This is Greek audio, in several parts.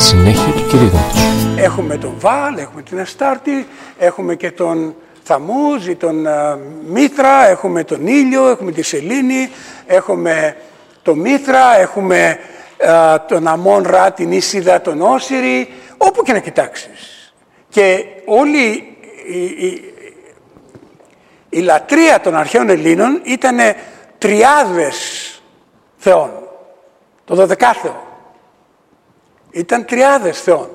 Συνέχεια του κηρύγματος. Έχουμε τον Βάλ, έχουμε την Αστάρτη, έχουμε και τον Θαμούζ ή τον Μήθρα, έχουμε τον ήλιο, έχουμε τη Σελήνη, έχουμε τον Μήθρα, έχουμε τον Αμόν Ρα, την Ίσιδα, τον Όσιρη, όπου και να κοιτάξεις. Και όλη η λατρεία των αρχαίων Ελλήνων ήταν τριάδες θεών, το 12θεο. Ήταν τριάδες θεών.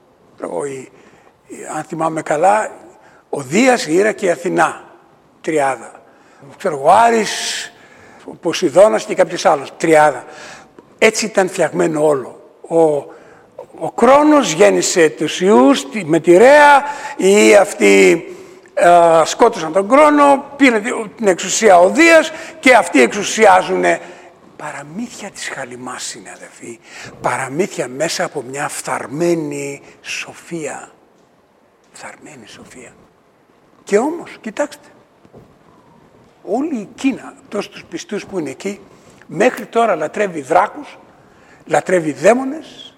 Αν θυμάμαι καλά, ο Δίας, η Ήρα και η Αθηνά. Τριάδα. Ο Άρης, ο Ποσειδώνας και κάποιος άλλος. Τριάδα. Έτσι ήταν φτιαγμένο όλο. Ο Κρόνος γέννησε τους ιούς με τη Ρέα, οι αυτοί σκότωσαν τον Κρόνο, πήρε την εξουσία ο Δίας και αυτοί εξουσιάζουν. Παραμύθια της Χαλιμάς είναι, αδελφοί. Παραμύθια μέσα από μια φθαρμένη σοφία. Φθαρμένη σοφία. Και όμως, κοιτάξτε, όλη η Κίνα, τόσο τους πιστούς που είναι εκεί, μέχρι τώρα λατρεύει δράκους, λατρεύει δαίμονες,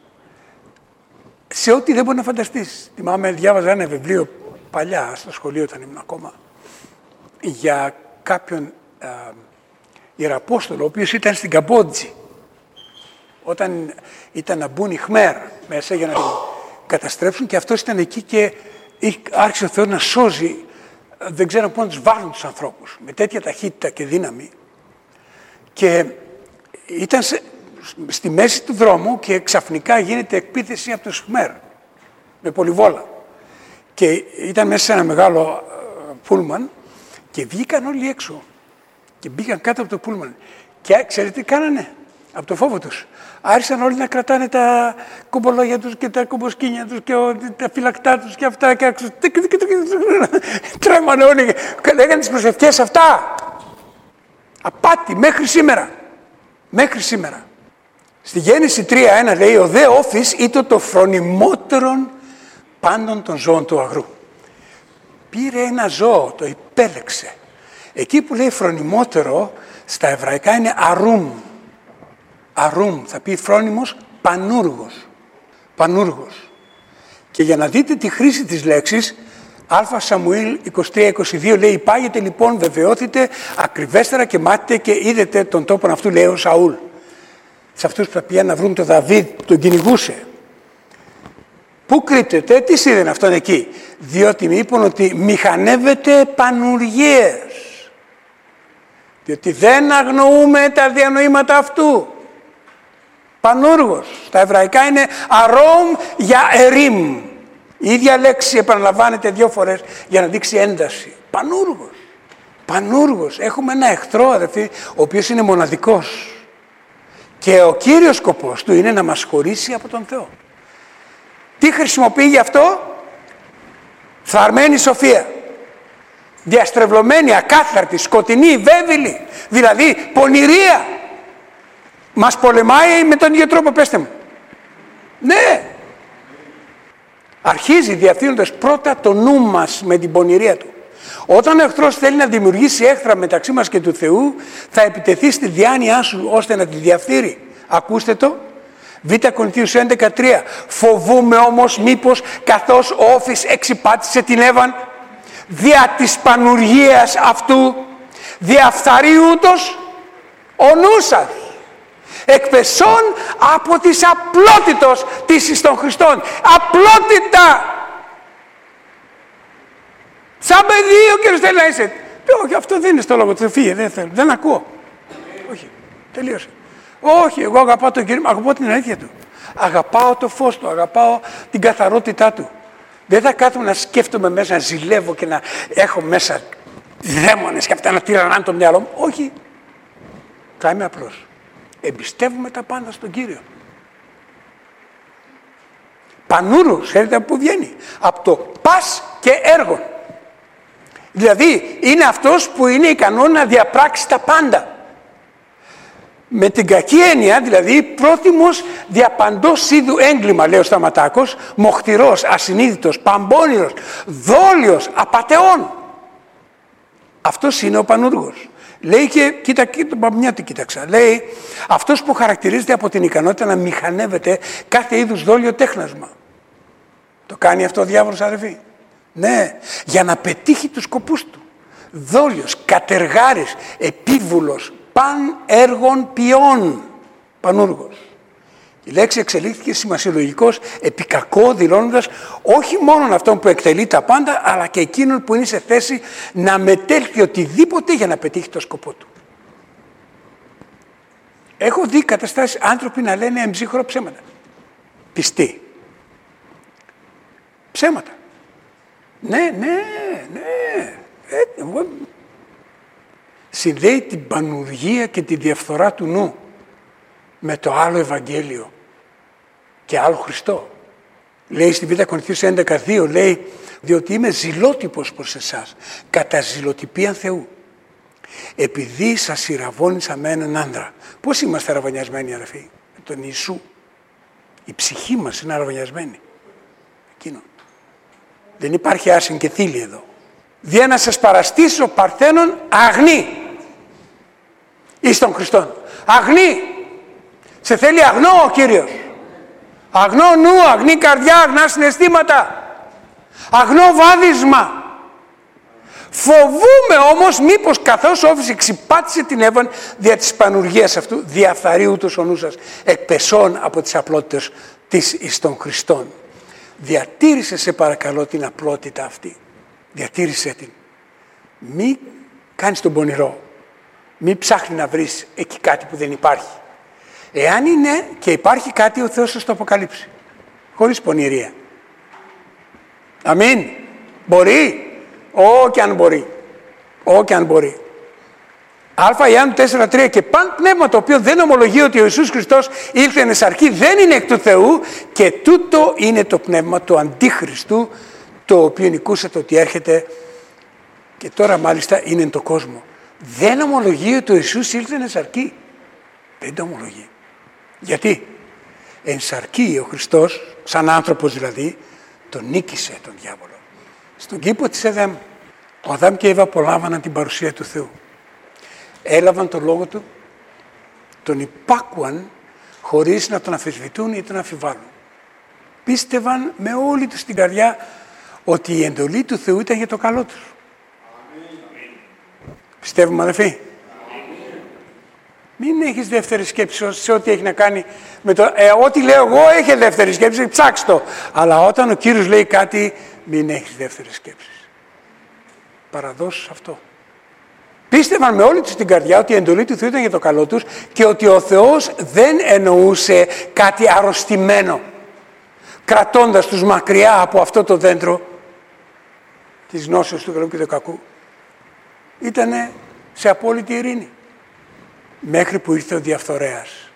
σε ό,τι δεν μπορεί να φανταστείς. Θυμάμαι, διάβαζα ένα βιβλίο παλιά, στο σχολείο όταν ήμουν ακόμα, για κάποιον Ιεραπόστολο, ο οποίος ήταν στην Καμπότζη, όταν ήταν να μπουν οι Χμέρ μέσα για να τον καταστρέψουν, και αυτός ήταν εκεί και άρχισε ο Θεός να σώζει, δεν ξέρω πού να τους βάλουν τους ανθρώπους, με τέτοια ταχύτητα και δύναμη. Και ήταν στη μέση του δρόμου και ξαφνικά γίνεται εκπίθεση από τους Χμέρ, με πολυβόλα. Και ήταν μέσα σε ένα μεγάλο πούλμαν και βγήκαν όλοι έξω. Και μπήκαν κάτω από το πούλμαν. Και ξέρετε τι κάνανε, από το φόβο τους. Άρχισαν όλοι να κρατάνε τα κουμπολόγια τους και τα κουμποσκίνια τους και τα φυλακτά τους και αυτά. Και τρέμανε όλοι και λέγανε τις προσευχές αυτά. Απάτη μέχρι σήμερα. Μέχρι σήμερα. Στη Γέννηση 3:1 λέει, ο δε όφης ήταν το φρονιμότερον πάντων των ζώων του αγρού. Πήρε ένα ζώο, το υπέλεξε. Εκεί που λέει φρονιμότερο, στα εβραϊκά είναι αρούμ. Αρούμ, θα πει φρόνιμος, πανούργος. Πανούργος. Και για να δείτε τη χρήση της λέξης, Α Σαμουήλ 23-22 λέει, υπάγεται λοιπόν, βεβαιώθητε ακριβέστερα και μάθετε και είδετε τον τόπον αυτού, λέει ο Σαούλ. Σε αυτούς που θα πήγαν να βρουν τον Δαβίδ, τον κυνηγούσε. Πού κρύπτεται, τι είδαν αυτόν εκεί? Διότι μου είπαν ότι μηχανεύεται πανουργίες. Διότι δεν αγνοούμε τα διανοήματα αυτού. Πανούργος. Στα εβραϊκά είναι αρόμ για ερήμ. Η ίδια λέξη επαναλαμβάνεται 2 φορές για να δείξει ένταση. Πανούργος. Πανούργος. Έχουμε ένα εχθρό, αδελφοί, ο οποίος είναι μοναδικός. Και ο κύριος σκοπός του είναι να μας χωρίσει από τον Θεό. Τι χρησιμοποιεί γι' αυτό? Φθαρμένη σοφία. Διαστρεβλωμένη, ακάθαρτη, σκοτεινή, βέβηλη. Δηλαδή πονηρία. Μας πολεμάει με τον ίδιο τρόπο, πέστε μου. Ναι. Αρχίζει διαφθύνοντας πρώτα το νου μας με την πονηρία του. Όταν ο εχθρός θέλει να δημιουργήσει έχθρα μεταξύ μας και του Θεού, θα επιτεθεί στη διάνοιά σου ώστε να τη διαφθείρει. Ακούστε το. Β' Κορινθίους 11:3. Φοβούμε όμως μήπως καθώς ο Όφης εξυπάτησε την Εύαν, δια της πανουργίας αυτού διαφθαρεί ούτως ο νους σας, εκπεσών από της απλότητος της εις των Χριστών. Απλότητα! Σαν παιδί ο κύριος θέλει να είσαι. Όχι, αυτό δεν είναι στο λόγο του, φύγε, δεν θέλω, δεν ακούω. Όχι, τελείωσε. Όχι, εγώ αγαπάω τον Κύριο, αγαπάω την αλήθεια του. Αγαπάω το φως του, αγαπάω την καθαρότητά του. Δεν θα κάθομαι να σκέφτομαι μέσα, να ζηλεύω και να έχω μέσα δαίμονες και αυτά να τυραννάνε το μυαλό μου. Όχι. Θα είμαι απλός. Εμπιστεύουμε τα πάντα στον Κύριο. Πανούρο, ξέρετε από πού βγαίνει? Από το πας και έργο. Δηλαδή είναι αυτός που είναι ικανό να διαπράξει τα πάντα. Με την κακή έννοια, δηλαδή πρόθυμος διαπαντός είδου έγκλημα, λέει ο Σταματάκος, μοχτηρός, ασυνείδητος, παμπώνηρος, δόλιος, απατεών. Αυτός είναι ο πανούργος. Λέει και, κοίτα, μια τι κοίταξα. Λέει, αυτός που χαρακτηρίζεται από την ικανότητα να μηχανεύεται κάθε είδους δόλιο τέχνασμα. Το κάνει αυτό ο διάβολος, αδερφοί. Ναι, για να πετύχει τους σκοπούς του. Δόλιος, κατεργάρης, επίβουλος, παν έργων ποιών. Πανούργος. Η λέξη εξελίχθηκε σημασιολογικός επί κακό, δηλώνοντας όχι μόνο αυτόν που εκτελεί τα πάντα, αλλά και εκείνον που είναι σε θέση να μετέλθει οτιδήποτε για να πετύχει το σκοπό του. Έχω δει καταστάσεις άνθρωποι να λένε εμψύχωρα ψέματα. Πιστοί. Ψέματα. Ναι. Συνδέει την πανουργία και τη διαφθορά του νου με το άλλο Ευαγγέλιο και άλλο Χριστό. Λέει στη Β' Κορινθίους 11:2, λέει, διότι είμαι ζηλότυπος προς εσάς, κατά ζηλοτυπίαν Θεού. Επειδή σας ηραβώνησα με έναν άντρα. Πώς είμαστε αραβωνιασμένοι, αδερφοί? Με τον Ιησού. Η ψυχή μας είναι αραβωνιασμένη. Εκείνο. Δεν υπάρχει άσυν και θήλη εδώ. Δια να σας παραστήσω παρθένων αγνή εις των Χριστών. Αγνή. Σε θέλει αγνό ο Κύριος. Αγνό νου, αγνή καρδιά, αγνά συναισθήματα. Αγνό βάδισμα. Φοβούμε όμως μήπως καθώς όφησε ξυπάτησε την Εύαν δια της πανουργίας αυτού, διαφθαρεί ούτως ο νου σας, εκπεσών από τις απλότητες της εις των Χριστών. Διατήρησε σε παρακαλώ την απλότητα αυτή. Διατήρησε την. Μη κάνεις τον πονηρό. Μη ψάχνει να βρεις εκεί κάτι που δεν υπάρχει. Εάν είναι και υπάρχει κάτι, ο Θεός θα το αποκαλύψει. Χωρίς πονηρία. Αμήν. Μπορεί. Όκι αν μπορεί. Όκι αν μπορεί. Α Ιωάννου 4:3 και παν πνεύμα το οποίο δεν ομολογεί ότι ο Ιησούς Χριστός ήλθε εν σαρκή δεν είναι εκ του Θεού και τούτο είναι το πνεύμα του Αντίχριστου το οποίο νικούσατε ότι έρχεται και τώρα μάλιστα είναι εν το κόσμο. Δεν ομολογεί ότι ο Ιησούς ήλθε εν σαρκή. Δεν το ομολογεί. Γιατί? Εν σαρκή ο Χριστός, σαν άνθρωπος δηλαδή, τον νίκησε τον διάβολο. Στον κήπο της Εδέμ, ο Αδάμ και η Εύα απολάμβαναν την παρουσία του Θεού. Έλαβαν τον λόγο του, τον υπάκουαν χωρίς να τον αμφισβητούν ή τον αμφιβάλλουν. Πίστευαν με όλη τους την καρδιά ότι η εντολή του Θεού ήταν για το καλό τους. Πιστεύουμε, αδελφοί? Μην έχεις δεύτερη σκέψη σε ό,τι έχει να κάνει με το... ό,τι λέω εγώ έχει δεύτερη σκέψη, ψάξτε το. Αλλά όταν ο Κύριος λέει κάτι, μην έχεις δεύτερη σκέψη. Παραδώσεις αυτό. Πίστευαν με όλη τους την καρδιά ότι η εντολή του Θεού ήταν για το καλό τους και ότι ο Θεός δεν εννοούσε κάτι αρρωστημένο, κρατώντας τους μακριά από αυτό το δέντρο της γνώσεως του καλού και του κακού. Ήτανε σε απόλυτη ειρήνη. Μέχρι που ήρθε ο διαφθορέας.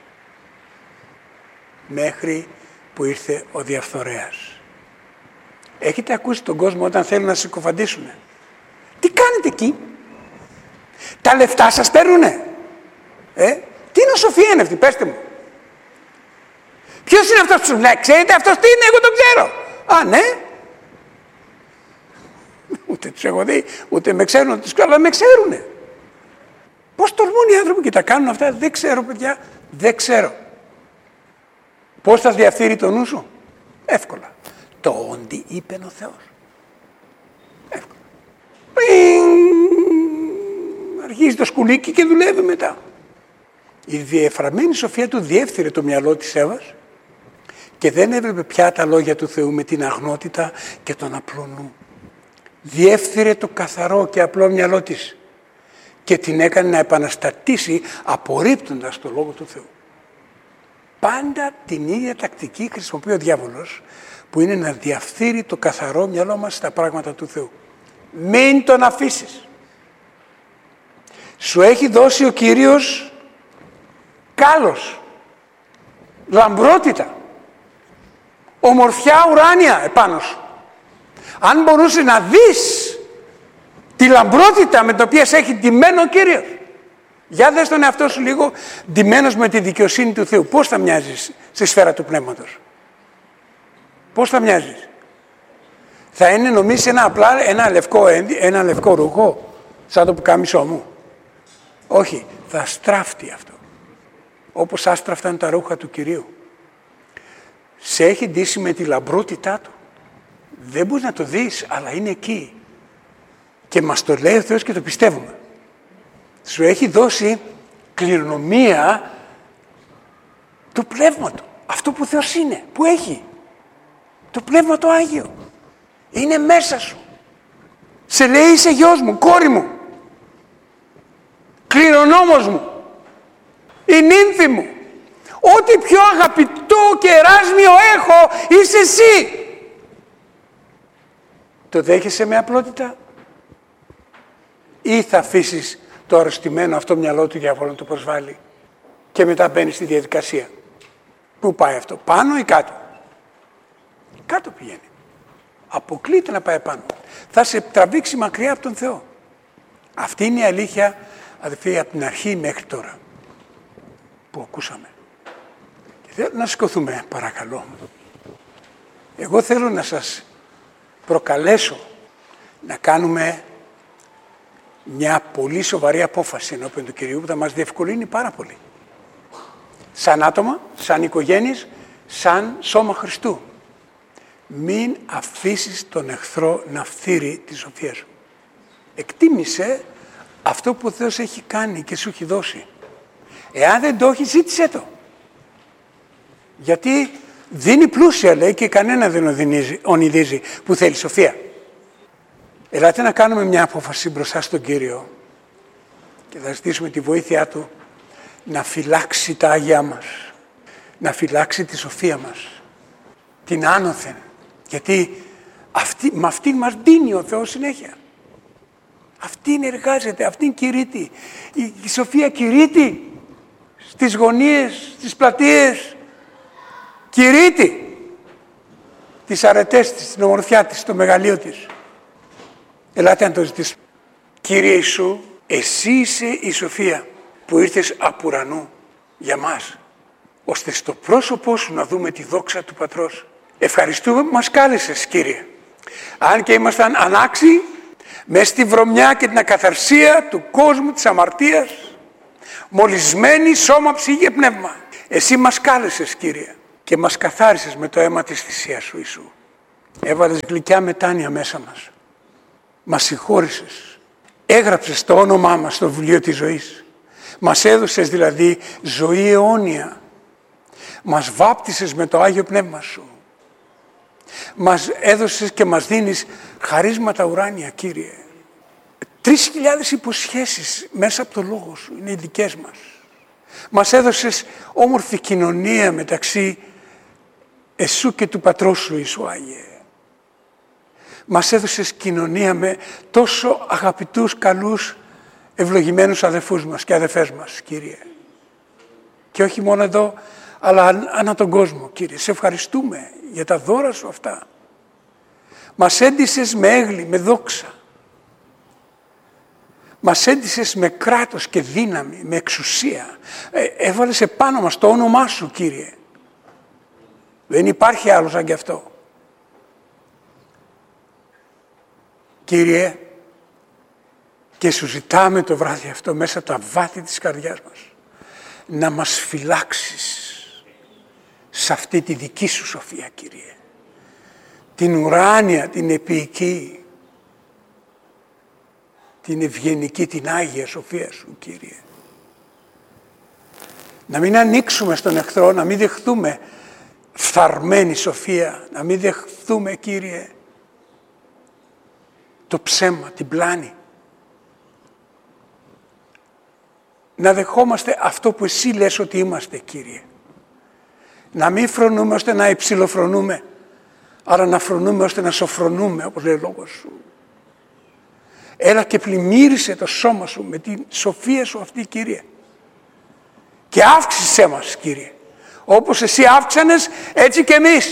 Μέχρι που ήρθε ο διαφθορέας. Έχετε ακούσει τον κόσμο όταν θέλουν να συκοφαντήσουν? Τι κάνετε εκεί? Τα λεφτά σας παίρνουνε? Τι νοσοφία είναι αυτή, πέστε μου. Ποιος είναι αυτός που σου λέει? Ξέρετε αυτός τι είναι? Εγώ τον ξέρω. Α, ναι. Ούτε τους έχω δει, ούτε με ξέρουν, αλλά με ξέρουνε. Πώς τολμούν οι άνθρωποι και τα κάνουν αυτά? Δεν ξέρω, παιδιά. Δεν ξέρω. Πώς θα διαφθείρει το νου σου? Εύκολα. Το όντι είπε ο Θεός. Εύκολα. Αρχίζει το σκουλίκι και δουλεύει μετά. Η διεφραμένη σοφία του διέφθειρε το μυαλό της Εύας και δεν έβλεπε πια τα λόγια του Θεού με την αγνότητα και τον απλό νου. Διέφθειρε το καθαρό και απλό μυαλό της και την έκανε να επαναστατήσει απορρίπτοντας το Λόγο του Θεού. Πάντα την ίδια τακτική χρησιμοποιεί ο διάβολος, που είναι να διαφθείρει το καθαρό μυαλό μας στα πράγματα του Θεού. Μην τον αφήσεις. Σου έχει δώσει ο Κύριος κάλος, λαμπρότητα, ομορφιά ουράνια επάνω σου. Αν μπορούσε να δεις τη λαμπρότητα με την οποία σε έχει ντυμένο ο Κύριος. Για δες τον εαυτό σου λίγο ντυμένος με τη δικαιοσύνη του Θεού. Πώς θα μοιάζεις στη σφαίρα του Πνεύματος? Πώς θα μοιάζεις? Θα είναι νομίζεις ένα λευκό ρούχο, σαν το πουκάμισό μου? Όχι, θα στράφτει αυτό. Όπως άστραφταν τα ρούχα του Κυρίου. Σε έχει ντύσει με τη λαμπρότητά του. Δεν μπορείς να το δεις, αλλά είναι εκεί. Και μας το λέει ο Θεός και το πιστεύουμε. Σου έχει δώσει κληρονομία του Πνεύμα Του. Αυτό που ο Θεός είναι, που έχει. Το Πνεύμα το Άγιο. Είναι μέσα σου. Σε λέει είσαι γιος μου, κόρη μου. Κληρονόμος μου. Η νύμφη μου. Ό,τι πιο αγαπητό και εράσμιο έχω, είσαι εσύ. Το δέχεσαι με απλότητα ή θα αφήσεις το αρρωστημένο αυτό μυαλό του διαβόλου να το προσβάλλει και μετά μπαίνει στη διαδικασία. Πού πάει αυτό, πάνω ή κάτω? Κάτω πηγαίνει. Αποκλείται να πάει πάνω. Θα σε τραβήξει μακριά από τον Θεό. Αυτή είναι η αλήθεια, αδελφοί, από την αρχή μέχρι τώρα που ακούσαμε. Και θέλω να σηκωθούμε, παρακαλώ. Εγώ θέλω να σας προκαλέσω να κάνουμε μια πολύ σοβαρή απόφαση ενώπιον του Κυρίου που θα μας διευκολύνει πάρα πολύ. Σαν άτομα, σαν οικογένειες, σαν σώμα Χριστού. Μην αφήσεις τον εχθρό να φθείρει τη σοφία σου. Εκτίμησε αυτό που ο Θεός έχει κάνει και σου έχει δώσει. Εάν δεν το έχει, ζήτησέ το. Γιατί δίνει πλούσια, λέει, και κανένα δεν ονειδίζει που θέλει σοφία. Ελάτε να κάνουμε μια απόφαση μπροστά στον Κύριο και θα ζητήσουμε τη βοήθειά Του να φυλάξει τα Άγια μας, να φυλάξει τη σοφία μας, την άνωθεν, γιατί με αυτήν μας δίνει ο Θεός συνέχεια. Αυτήν εργάζεται, αυτήν κηρύττει. Η σοφία κηρύττει στις γωνίες, στις πλατείες, κηρύττει τις αρετές της, την ομορφιά της, το μεγαλείο της. Ελάτε να το ζητήσουμε. Κύριε Ιησού, εσύ είσαι η σοφία που ήρθες από ουρανού για μας, ώστε στο πρόσωπό σου να δούμε τη δόξα του Πατρός. Ευχαριστούμε που μας κάλεσες, Κύριε. Αν και ήμασταν ανάξιοι, μες στη βρωμιά και την ακαθαρσία του κόσμου, της αμαρτίας, μολυσμένοι σώμα, ψυχή και πνεύμα. Εσύ μας κάλεσες, Κύριε, και μας καθάρισες με το αίμα της θυσίας σου, Ιησού. Έβαλες γλυκιά μετάνοια μέσα μας. Μας συγχώρησες. Έγραψες το όνομά μας στο βιβλίο της ζωής. Μας έδωσες δηλαδή ζωή αιώνια. Μας βάπτισες με το Άγιο Πνεύμα σου. Μας έδωσες και μας δίνεις χαρίσματα ουράνια, Κύριε. 3.000 υποσχέσεις μέσα από το Λόγο σου είναι οι δικές μας. Μας έδωσες όμορφη κοινωνία μεταξύ εσού και του Πατρός σου, Ιησού Άγιε. Μας έδωσες κοινωνία με τόσο αγαπητούς, καλούς, ευλογημένους αδελφούς μας και αδελφές μας, Κύριε. Και όχι μόνο εδώ, αλλά ανά τον κόσμο, Κύριε. Σε ευχαριστούμε για τα δώρα σου αυτά. Μας έντυσες με έγκλη, με δόξα. Μας έντυσες με κράτος και δύναμη, με εξουσία. Έβαλες επάνω μας το όνομά σου, Κύριε. Δεν υπάρχει άλλο σαν κι αυτό. Κύριε, και σου ζητάμε το βράδυ αυτό μέσα από τα βάθη της καρδιάς μας να μας φυλάξεις σε αυτή τη δική σου σοφία, Κύριε. Την ουράνια, την επίοικη, την ευγενική, την Άγια σοφία σου, Κύριε. Να μην ανοίξουμε στον εχθρό, να μην δεχθούμε φθαρμένη σοφία, να μην δεχθούμε, Κύριε, το ψέμα, την πλάνη. Να δεχόμαστε αυτό που εσύ λες ότι είμαστε, Κύριε. Να μην φρονούμε ώστε να υψηλοφρονούμε, αλλά να φρονούμε ώστε να σοφρονούμε, όπως λέει ο λόγος σου. Έλα και πλημμύρισε το σώμα σου με τη σοφία σου αυτή, Κύριε. Και αύξησέ μας, Κύριε. Όπως εσύ αύξανες, έτσι και εμείς.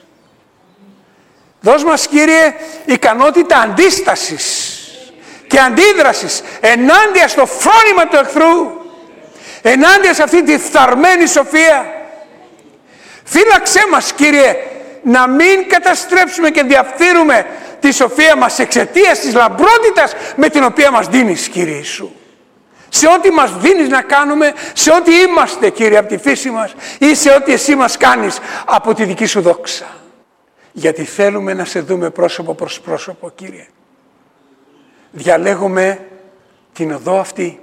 Δώσ' μας, Κύριε, ικανότητα αντίστασης και αντίδρασης ενάντια στο φρόνημα του εχθρού, ενάντια σε αυτή τη φθαρμένη σοφία. Φύλαξέ μας, Κύριε, να μην καταστρέψουμε και διαφθείρουμε τη σοφία μας εξαιτίας της λαμπρότητας με την οποία μας δίνεις, Κύριε Ιησού. σε ό,τι μας δίνεις να κάνουμε, σε ό,τι είμαστε, Κύριε, από τη φύση μας ή σε ό,τι Εσύ μας κάνεις από τη δική Σου δόξα. Γιατί θέλουμε να Σε δούμε πρόσωπο προς πρόσωπο, Κύριε. Διαλέγουμε την οδό αυτή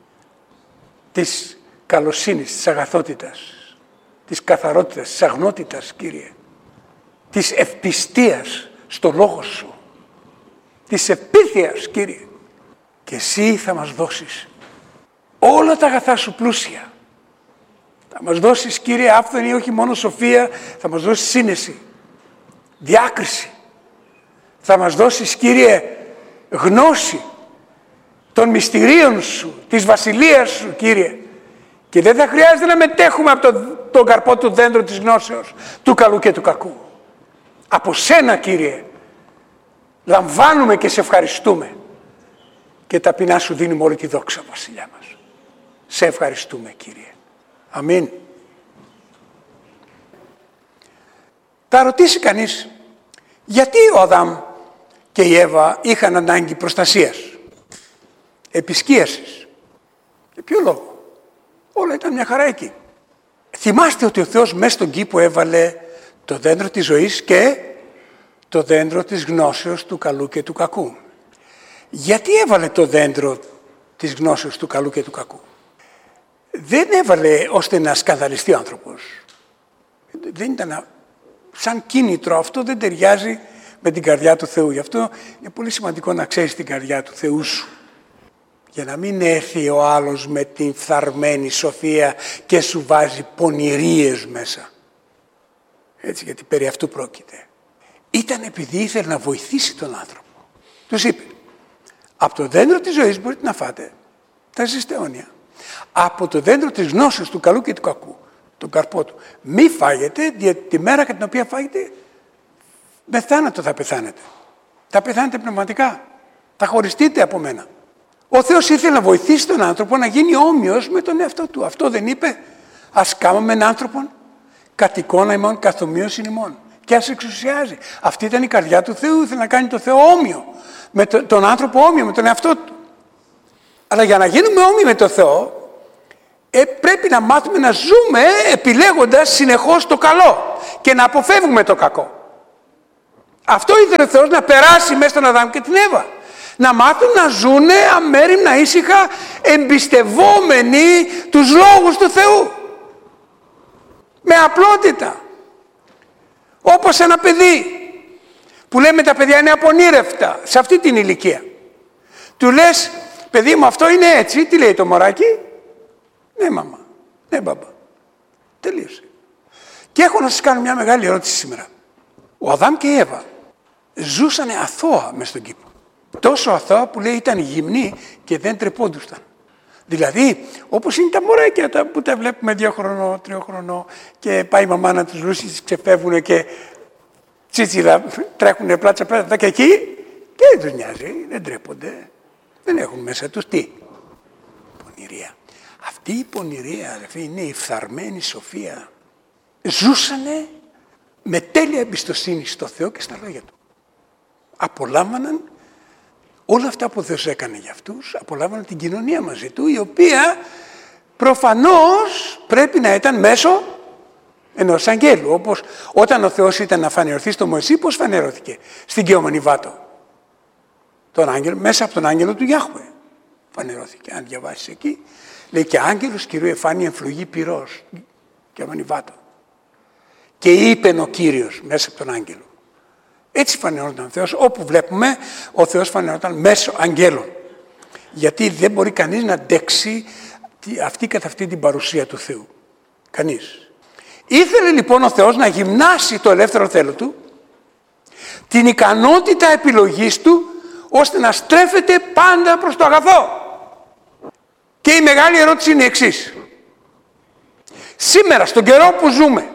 της καλοσύνης, της αγαθότητας, της καθαρότητας, της αγνότητας, Κύριε, της ευπιστίας στο Λόγο Σου, της επίθειας, Κύριε. Και Εσύ θα μας δώσεις όλα τα αγαθά Σου πλούσια. Θα μας δώσεις, Κύριε, άφθονη όχι μόνο σοφία, θα μας δώσεις σύνεση, διάκριση. Θα μας δώσεις, Κύριε, γνώση των μυστηρίων Σου, της βασιλείας Σου, Κύριε. Και δεν θα χρειάζεται να μετέχουμε από τον καρπό του δέντρου της γνώσεως, του καλού και του κακού. Από Σένα, Κύριε, λαμβάνουμε και Σε ευχαριστούμε. Και ταπεινά Σου δίνουμε όλη τη δόξα, Βασιλιά μας. Σε ευχαριστούμε, Κύριε. Αμήν. Θα ρωτήσει κανείς, γιατί ο Αδάμ και η Εύα είχαν ανάγκη προστασίας, επισκίασης? Για ποιο λόγο? Όλα ήταν μια χαρά εκεί. Θυμάστε ότι ο Θεός μέσα στον κήπο έβαλε το δέντρο της ζωής και το δέντρο της γνώσεως του καλού και του κακού. Γιατί έβαλε το δέντρο της γνώσεως του καλού και του κακού? Δεν έβαλε ώστε να σκανδαλιστεί ο άνθρωπος. Δεν ήταν σαν κίνητρο. Αυτό δεν ταιριάζει με την καρδιά του Θεού. Γι' αυτό είναι πολύ σημαντικό να ξέρεις την καρδιά του Θεού σου. Για να μην έρθει ο άλλος με την φθαρμένη σοφία και σου βάζει πονηρίες μέσα. Έτσι, γιατί περί αυτού πρόκειται. Ήταν επειδή ήθελε να βοηθήσει τον άνθρωπο. Τους είπε, από το δέντρο της ζωής μπορείτε να φάτε, τα ζήστε αιώνια. Από το δέντρο της γνώσεως του καλού και του κακού, τον καρπό του, μη φάγετε, διότι τη μέρα κατά την οποία φάγετε, με θάνατο θα πεθάνετε. Θα πεθάνετε πνευματικά. Θα χωριστείτε από μένα. Ο Θεός ήθελε να βοηθήσει τον άνθρωπο να γίνει όμοιος με τον εαυτό του. Αυτό δεν είπε? Ας κάνουμε έναν άνθρωπο κατ' εικόνα ημών, καθ' ομοίωσιν ημών. Και ας εξουσιάζει. Αυτή ήταν η καρδιά του Θεού. Ήθελε να κάνει τον Θεό όμοιο. Με τον άνθρωπο όμοιο, με τον εαυτό του. Αλλά για να γίνουμε όμοιοι με τον Θεό, πρέπει να μάθουμε να ζούμε επιλέγοντας συνεχώς το καλό και να αποφεύγουμε το κακό. Αυτό ήθελε ο Θεός να περάσει μέσα στον Αδάμ και την Εύα. Να μάθουν να ζουνε αμέριμνα, ήσυχα, εμπιστευόμενοι τους λόγους του Θεού. Με απλότητα. Όπως ένα παιδί που λέμε τα παιδιά είναι απονήρευτα σε αυτή την ηλικία. Του λες, παιδί μου, αυτό είναι έτσι. Τι λέει το μωράκι? Ναι, μάμα. Ναι, μπαμπά. Τελείωσε. Και έχω να σας κάνω μια μεγάλη ερώτηση σήμερα. Ο Αδάμ και η Εύα ζούσανε αθώα μες στον κήπο. Τόσο αθώα που λέει ήταν γυμνοί και δεν τρεπόντουσαν. Δηλαδή, όπως είναι τα μωράκια που τα βλέπουμε 2 χρονών, 3 χρονών και πάει η μαμά να τους λούσει, τις ξεφεύγουν και τσίτσιδα τρέχουν πλάτσα και εκεί και δεν τους νοιάζει, δεν τρέπονται. Δεν έχουν μέσα τους τι? Πονηρία. Αυτή η πονηρία, αδερφοί, είναι η φθαρμένη σοφία. Ζούσανε με τέλεια εμπιστοσύνη στο Θεό και στα λόγια Του. Απολάμβαναν όλα αυτά που ο Θεός έκανε για αυτούς, απολάμβαναν την κοινωνία μαζί Του, η οποία προφανώς πρέπει να ήταν μέσω ενός αγγέλου. Όπως όταν ο Θεός ήταν να φανερωθεί στο Μωυσή, πώς φανερώθηκε στην Κεωμανή Βάτο? Τον άγγελο, μέσα από τον άγγελο του Γιάχουε φανερώθηκε. Αν διαβάσεις εκεί, λέει και άγγελος Κυρίου εφάνει εμφλογή πυρός, Κεωμανή Βάτο. Και είπεν ο Κύριος μέσα από τον άγγελο. Έτσι φανερόταν ο Θεός. Όπου βλέπουμε, ο Θεός φανερόταν μέσω αγγέλων. Γιατί δεν μπορεί κανείς να αντέξει αυτή καθ' αυτή την παρουσία του Θεού. Κανείς. Ήθελε λοιπόν ο Θεός να γυμνάσει το ελεύθερο θέλω Του, την ικανότητα επιλογής Του, ώστε να στρέφεται πάντα προς το αγαθό. Και η μεγάλη ερώτηση είναι η εξής. Σήμερα, στον καιρό που ζούμε,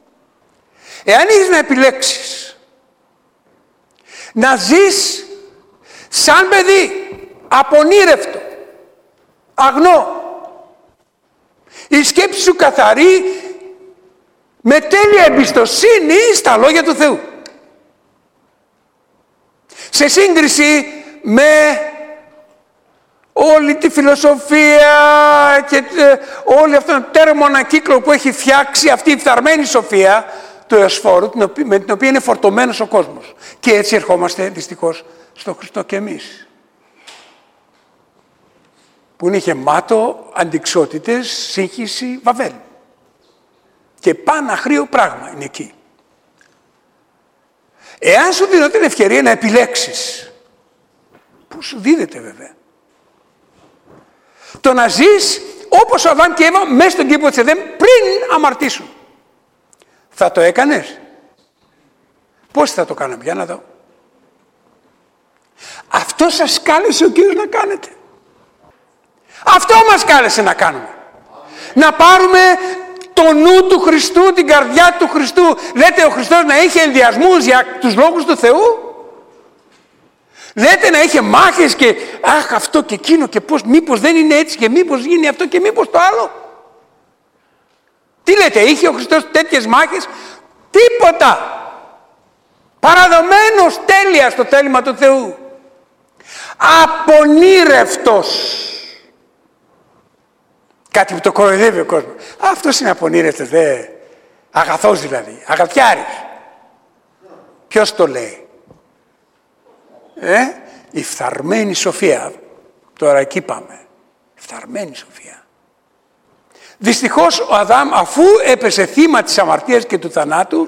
εάν έχεις να επιλέξεις να ζεις σαν παιδί, απονήρευτο, αγνό, η σκέψη σου καθαρή, με τέλεια εμπιστοσύνη στα λόγια του Θεού, σε σύγκριση με όλη τη φιλοσοφία και όλη αυτόν τον τέρμο ανακύκλο που έχει φτιάξει αυτή η φθαρμένη σοφία του Εωσφόρου, με την οποία είναι φορτωμένος ο κόσμος. Και έτσι ερχόμαστε δυστυχώς στο Χριστό και εμείς, που είναι γεμάτο αντιξότητες, σύγχυση, βαβέλ. Και παναχρίο πράγμα είναι εκεί. Εάν σου δίνω την ευκαιρία να επιλέξεις, που σου δίδεται βέβαια, το να ζεις όπως ο Αδάμ και Εύα μέσα στον κήπο της Εδέμ πριν αμαρτήσουν, θα το έκανες? Πώς θα το κάναμε? Για να δω. Αυτό σας κάλεσε ο Κύριος να κάνετε. Αυτό μας κάλεσε να κάνουμε. Να πάρουμε το νου του Χριστού, την καρδιά του Χριστού. Λέτε ο Χριστός να είχε ενδιασμούς για τους λόγους του Θεού? Λέτε να είχε μάχες και αχ αυτό και εκείνο και πώς, μήπως δεν είναι έτσι και μήπως γίνει αυτό και μήπως το άλλο? Τι λέτε, είχε ο Χριστός τέτοιες μάχες? Τίποτα. Παραδομένος τέλεια στο θέλημα του Θεού. Απονήρευτος. Κάτι που το κοροϊδεύει ο κόσμος. Αυτός είναι απονήρευτος, δε. Αγαθός δηλαδή, αγαθιάρης. Ποιος το λέει? Η φθαρμένη σοφία. Τώρα εκεί πάμε. Φθαρμένη σοφία. Δυστυχώς ο Αδάμ, αφού έπεσε θύμα της αμαρτίας και του θανάτου,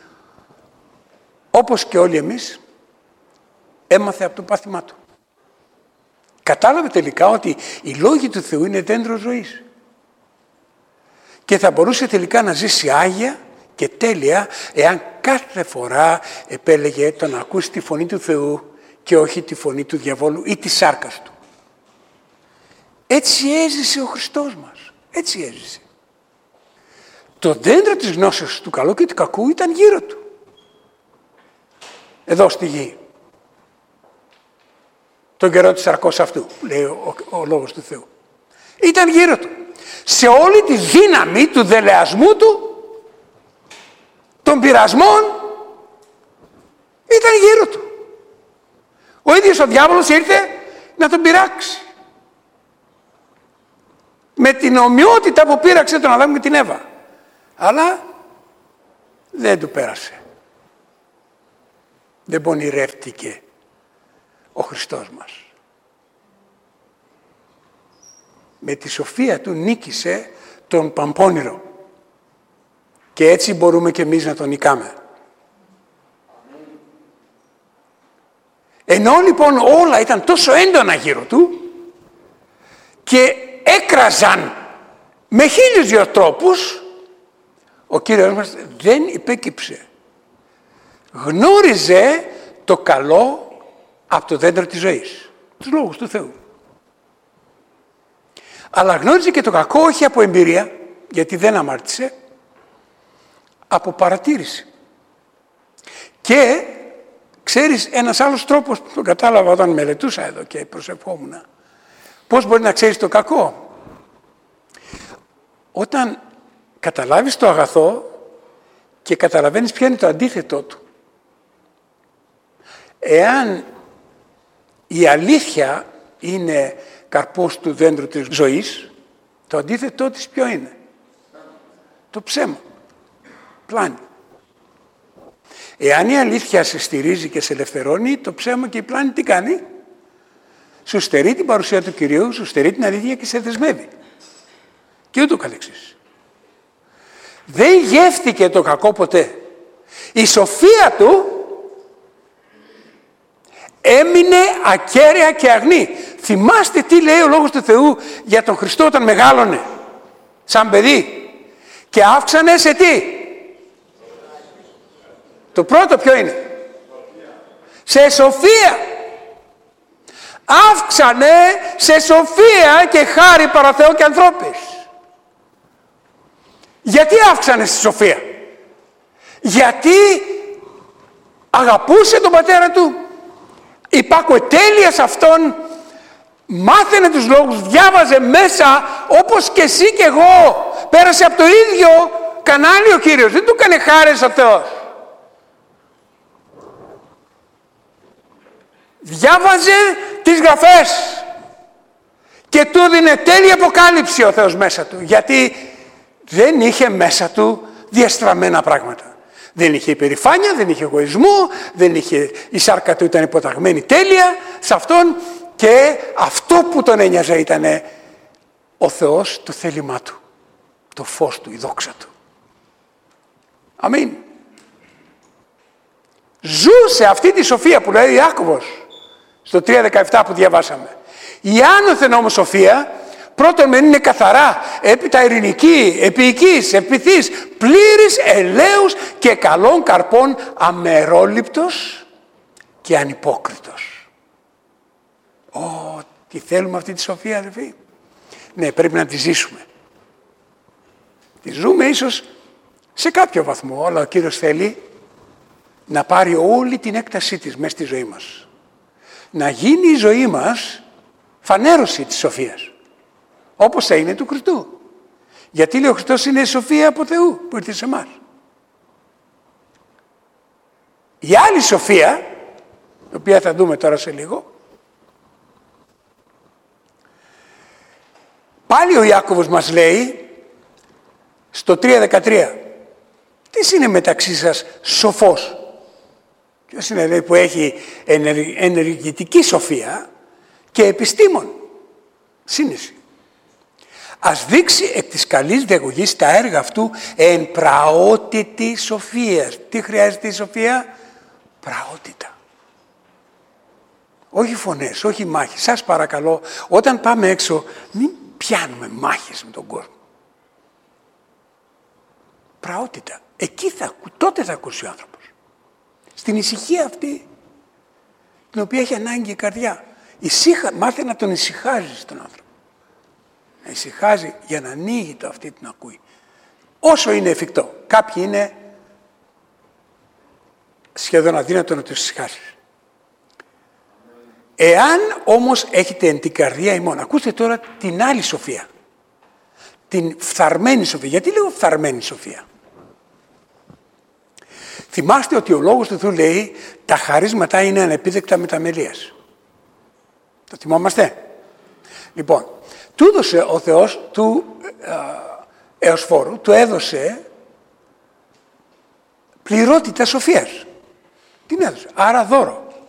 όπως και όλοι εμείς, έμαθε από το πάθημά του. Κατάλαβε τελικά ότι οι λόγοι του Θεού είναι δέντρο ζωής. Και θα μπορούσε τελικά να ζήσει άγια και τέλεια, εάν κάθε φορά επέλεγε το να ακούσει τη φωνή του Θεού και όχι τη φωνή του διαβόλου ή της σάρκας του. Έτσι έζησε ο Χριστός μας. Έτσι έζησε. Το δέντρο της γνώσης του καλού και του κακού ήταν γύρω του. Εδώ στη γη. Τον καιρό της σαρκός αυτού, λέει ο λόγος του Θεού. Ήταν γύρω του. Σε όλη τη δύναμη του δελεασμού του, των πειρασμών, ήταν γύρω του. Ο ίδιος ο διάβολος ήρθε να τον πειράξει. Με την ομοιότητα που πείραξε τον Αδάμ και την Εύα. Αλλά δεν του πέρασε. Δεν πονηρεύτηκε ο Χριστός μας. Με τη σοφία του νίκησε τον Παμπώνυρο. Και έτσι μπορούμε και εμείς να τον νικάμε. Ενώ λοιπόν όλα ήταν τόσο έντονα γύρω του και έκραζαν με 1002 τρόπους, ο Κύριος μας δεν υπέκυψε. Γνώριζε το καλό από το δέντρο της ζωής, τους λόγους του Θεού. Αλλά γνώριζε και το κακό όχι από εμπειρία, γιατί δεν αμάρτησε, από παρατήρηση. Και ξέρεις ένας άλλος τρόπος που τον κατάλαβα όταν μελετούσα εδώ και προσευχόμουν, πώς μπορεί να ξέρεις το κακό? Όταν καταλάβεις το αγαθό και καταλαβαίνεις ποιο είναι το αντίθετό του. Εάν η αλήθεια είναι καρπός του δέντρου της ζωής, το αντίθετό της ποιο είναι? Το ψέμα. Πλάνη. Εάν η αλήθεια σε στηρίζει και σε ελευθερώνει, το ψέμα και η πλάνη τι κάνει? Σου στερεί την παρουσία του Κυρίου, σου στερεί την αλήθεια και σε δεσμεύει. Και ούτω καθεξής. Δεν γεύτηκε το κακό ποτέ. Η σοφία του έμεινε ακέραια και αγνή. Θυμάστε τι λέει ο Λόγος του Θεού για τον Χριστό όταν μεγάλωνε σαν παιδί και αύξανε σε τι? Το πρώτο ποιο είναι? Σε σοφία. Αύξανε σε σοφία και χάρη παρά Θεό και ανθρώπης. Γιατί αύξανε στη σοφία? Γιατί αγαπούσε τον πατέρα του, υπάκουε τέλεια σε αυτόν, μάθαινε τους λόγους, διάβαζε μέσα όπως και εσύ και εγώ. Πέρασε από το ίδιο κανάλι ο Κύριος, δεν του έκανε χάρες ο Θεός. Διάβαζε τις γραφές. Και του έδινε τέλεια αποκάλυψη ο Θεός μέσα του, γιατί δεν είχε μέσα του διαστραμμένα πράγματα. Δεν είχε υπερηφάνεια, δεν είχε εγωισμό, δεν είχε, η σάρκα του ήταν υποταγμένη τέλεια σε αυτόν, και αυτό που τον ένοιαζε ήταν ο Θεός, το θέλημά του, το φως του, η δόξα του. Αμήν. Ζούσε αυτή τη σοφία που λέει ο Ιάκωβος στο 3:17 που διαβάσαμε. Η άνωθεν όμως σοφία, πρώτον μεν είναι καθαρά, έπειτα ειρηνική, επίοικης, επιθύς, πλήρης ελέους και καλών καρπών, αμερόληπτος και ανυπόκριτος. Τι θέλουμε αυτή τη σοφία, αδελφοί? Ναι, πρέπει να τη ζήσουμε. Τη ζούμε ίσως σε κάποιο βαθμό, αλλά ο Κύριος θέλει να πάρει όλη την έκτασή της μέσα στη ζωή μας. Να γίνει η ζωή μας φανέρωση της σοφίας, όπως έγινε του Χριστού. Γιατί λέει ο Χριστός είναι η σοφία από Θεού που ήρθε σε εμάς. Η άλλη σοφία, την οποία θα δούμε τώρα σε λίγο, πάλι ο Ιάκωβος μας λέει στο 3:13, τι είναι μεταξύ σας σοφός? Ποιος είναι, λέει, που έχει ενεργητική σοφία και επιστήμον, σύνεση? Ας δείξει εκ της καλής διαγωγής τα έργα αυτού εν πραότητη σοφίας. Τι χρειάζεται η σοφία? Πραότητα. Όχι φωνές, όχι μάχες. Σας παρακαλώ, όταν πάμε έξω, μην πιάνουμε μάχες με τον κόσμο. Πραότητα. Εκεί τότε θα ακούσει ο άνθρωπος. Στην ησυχία αυτή, την οποία έχει ανάγκη η καρδιά. Μάθε να τον ησυχάζεις τον άνθρωπο. Να ησυχάζει για να ανοίγει το αυτή την ακούει. Όσο είναι εφικτό. Κάποιοι είναι σχεδόν αδύνατο να τους ησυχάσεις. Εάν όμως έχετε εν την καρδία ημών, ακούστε τώρα την άλλη σοφία. Την φθαρμένη σοφία. Γιατί λέω φθαρμένη σοφία? Θυμάστε ότι ο Λόγος του Θεού λέει τα χαρίσματα είναι ανεπίδεκτα μεταμελίας. Το θυμόμαστε? Λοιπόν, του έδωσε ο Θεός του Εωσφόρου, του έδωσε πληρότητα σοφίας. Την έδωσε. Άρα δώρο.